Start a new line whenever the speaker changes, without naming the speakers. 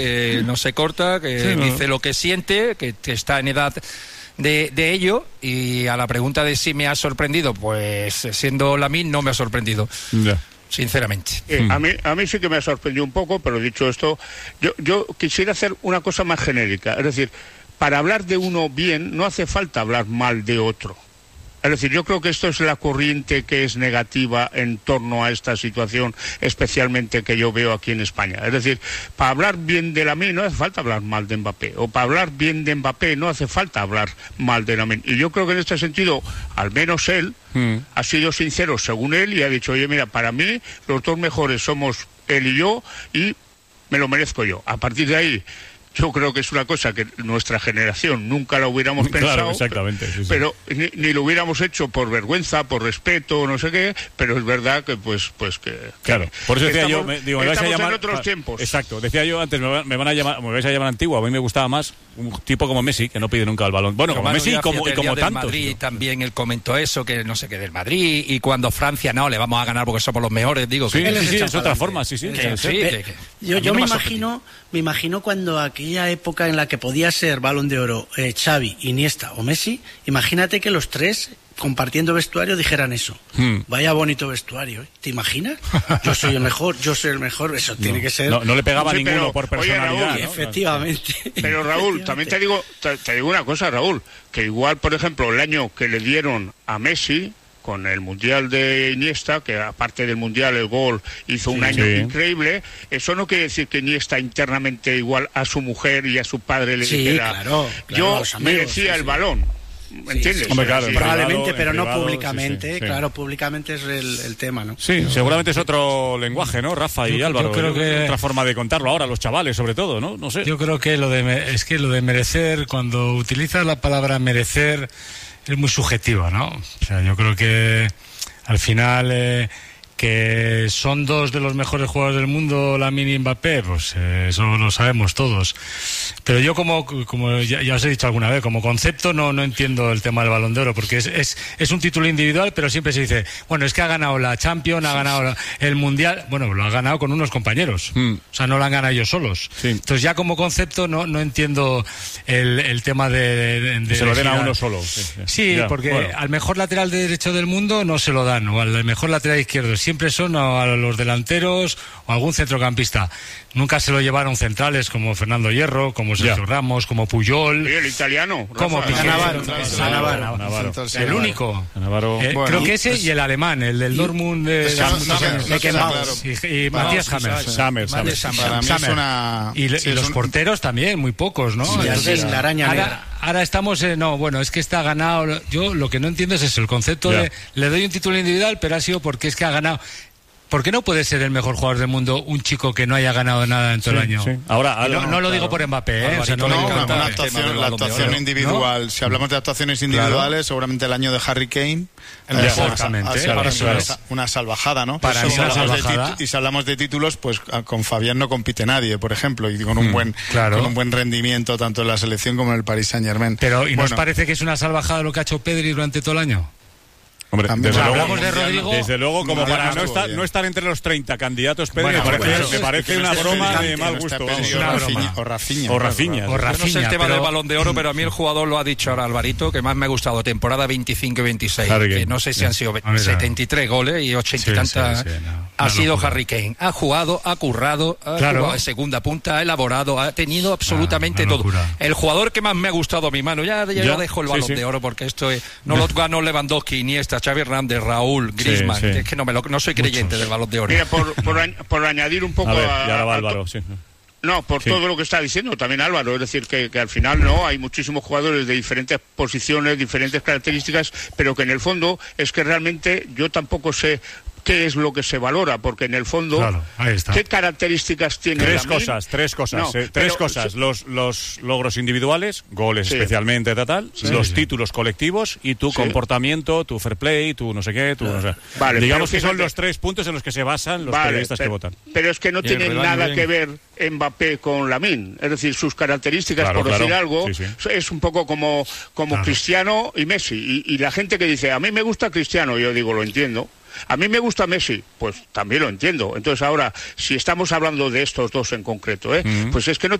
no se corta, que dice lo que siente, que está en edad de ello, y a la pregunta de si me ha sorprendido, pues siendo Lamine no me ha sorprendido. Sinceramente.
A mí sí que me ha sorprendido un poco, pero dicho esto, yo quisiera hacer una cosa más genérica. Es decir, para hablar de uno bien no hace falta hablar mal de otro. Es decir, yo creo que esto es la corriente que es negativa en torno a esta situación, especialmente que yo veo aquí en España. Es decir, para hablar bien de Lamine no hace falta hablar mal de Mbappé, o para hablar bien de Mbappé no hace falta hablar mal de Lamine. Y yo creo que en este sentido, al menos él ha sido sincero según él y ha dicho, oye, mira, para mí los dos mejores somos él y yo, y me lo merezco yo. A partir de ahí, yo creo que es una cosa que nuestra generación nunca la hubiéramos pensado,
claro, exactamente, sí.
Pero ni lo hubiéramos hecho por vergüenza, por respeto, no sé qué, pero es verdad que pues que
claro, por eso decía yo, me vais a llamar
en otros tiempos.
Exacto, decía yo antes, me vais a llamar antiguo. A mí me gustaba más un tipo como Messi, que no pide nunca el balón. Bueno, como Messi y como tantos.
Madrid también él comentó eso, que no sé qué del Madrid, y cuando Francia no le vamos a ganar porque somos los mejores, digo
sí,
que
sí, es otra forma, sí.
Yo me imagino cuando aquella época en la que podía ser Balón de Oro Xavi, Iniesta o Messi, imagínate que los tres compartiendo vestuario dijeran eso. Vaya bonito vestuario, ¿eh? ¿Te imaginas? Yo soy el mejor, eso tiene que ser.
No le pegaba ninguno por personalidad.
Oye, Raúl,
¿no?
Efectivamente.
Pero Raúl, también te digo una cosa, Raúl, que igual, por ejemplo, el año que le dieron a Messi con el Mundial de Iniesta, que aparte del Mundial el gol hizo un año increíble, eso no quiere decir que Iniesta internamente igual a su mujer y a su padre le dijera,
claro,
yo merecía el balón. ¿Me entiendes?
Hombre, claro,
probablemente, pero no públicamente.
Sí.
Claro, públicamente es el tema, ¿no?
Sí, seguramente es otro lenguaje, ¿no, Rafa y Álvaro?
Yo creo que
otra forma de contarlo ahora, los chavales, sobre todo, ¿no? No sé.
Yo creo que lo de merecer, cuando utilizas la palabra merecer, es muy subjetiva, ¿no? O sea, yo creo que al final que son dos de los mejores jugadores del mundo, Lamine y Mbappé, pues eso lo sabemos todos. Pero yo como ya os he dicho alguna vez, como concepto no entiendo el tema del Balón de Oro, porque es un título individual, pero siempre se dice, bueno, es que ha ganado la Champions, ha ganado el Mundial, bueno, lo ha ganado con unos compañeros, o sea, no lo han ganado ellos solos. Sí. Entonces ya como concepto no entiendo el tema de
se lo den a uno solo.
Sí, ya, porque bueno, al mejor lateral derecho del mundo no se lo dan, o al mejor lateral izquierdo, siempre son a los delanteros o algún centrocampista. Nunca se lo llevaron centrales como Fernando Hierro, como Sergio Ramos, como Puyol.
Y el italiano.
Como
Navarro.
El único.
Bueno,
creo que ese y el alemán, el del Dortmund y Matías Hammers.
Para mí es una...
Y los porteros también, muy pocos, ¿no?
La araña negra.
Ahora estamos es que está ganado. Yo lo que no entiendo es eso, el concepto de le doy un título individual, pero ha sido porque es que ha ganado. ¿Por qué no puede ser el mejor jugador del mundo un chico que no haya ganado nada en todo el año?
Sí. Ahora,
no lo digo por Mbappé,
la actuación individual. ¿No? Si hablamos de actuaciones individuales, seguramente el año de Harry Kane. Una salvajada, ¿no?
Para mí una salvajada.
Y si hablamos de títulos, pues con Fabián no compite nadie, por ejemplo, y con un buen rendimiento tanto en la selección como en el Paris Saint-Germain.
Pero ¿y nos parece que es una salvajada lo que ha hecho Pedri durante todo el año?
Hombre,
desde
luego, como para no estar entre los 30 candidatos, Pedro, me parece una broma de mal gusto.
O Rafinha.
Yo no sé el tema del Balón de Oro, pero a mí el jugador lo ha dicho ahora Alvarito, que más me ha gustado, temporada 25 y 26, que no sé si han sido 73 goles y 80 y tantas. Ha sido Harry Kane. Ha jugado, ha currado, ha jugado de segunda punta, ha elaborado, ha tenido absolutamente todo. El jugador que más me ha gustado a mi mano, ya dejo el Balón de Oro, porque esto no lo ganó Lewandowski, Iniesta, Xavi Hernández, Raúl, Griezmann, es que no soy creyente del Balón de Oro.
Mira, por añadir un poco todo lo que está diciendo también Álvaro, es decir, que al final hay muchísimos jugadores de diferentes posiciones, diferentes características, pero que en el fondo es que realmente yo tampoco sé qué es lo que se valora, porque en el fondo ¿qué características tiene
tres cosas, los logros individuales, goles especialmente los títulos colectivos y tu comportamiento, tu fair play, tu no sé qué, no sé.
Vale,
digamos que son los 3 puntos en los que se basan los periodistas que votan.
Pero es que no tiene nada que ver Mbappé con Lamine, es decir, sus características, decir algo, es un poco como Cristiano y Messi, y la gente que dice, a mí me gusta Cristiano, yo digo, lo entiendo, A mí me gusta Messi, pues también lo entiendo. Entonces ahora, si estamos hablando de estos dos en concreto, pues es que no